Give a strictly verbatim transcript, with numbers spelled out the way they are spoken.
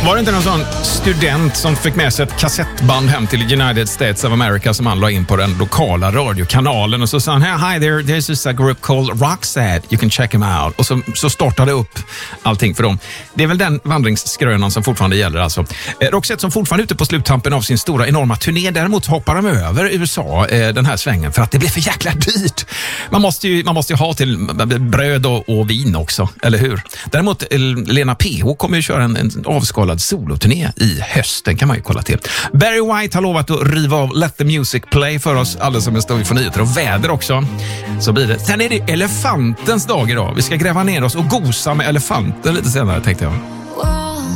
Var det inte någon sån student som fick med sig ett kassettband hem till United States of America som han la in på den lokala radiokanalen och så sa han, hi there, this is a group called Roxette, you can check them out. Och så, så startade upp allting för dem. Det är väl den vandringsskrönan som fortfarande gäller alltså. Eh, Roxette som fortfarande är ute på sluttampen av sin stora enorma turné, däremot hoppar de över U S A eh, den här svängen för att det blir för jäkla dyrt. Man måste ju, man måste ju ha till bröd och, och vin också, eller hur? Däremot eh, Lena P H kommer ju köra en, en avskalad soloturné i hösten, kan man ju kolla till. Barry White har lovat att riva av Let the Music Play för oss alldeles som en stund. Vi får nyheter och väder också. Så blir det. Sen är det elefantens dag idag. Vi ska gräva ner oss och gosa med elefanten lite senare, tänkte jag.